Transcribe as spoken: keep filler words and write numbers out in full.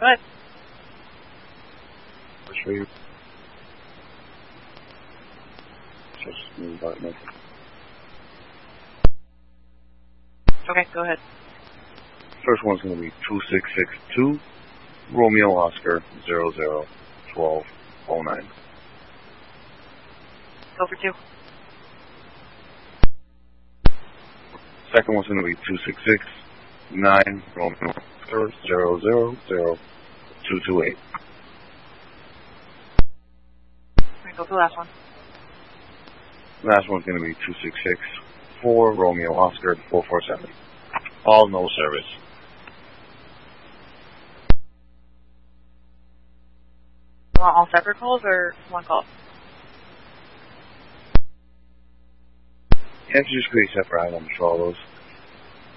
Go ahead. I'll show you. Just move that nothing. Okay, go ahead. First one's going to be two six six two, Romeo Oscar zero zero twelve oh nine. Go for two. Second one's going to be two six six nine, Romeo Oscar zero zero zero two two eight. Alright, go for the last one. Last one's going to be two six six four, Romeo Oscar four four seven. All no service. You want all separate calls or one call? Can't you just create separate items for all those?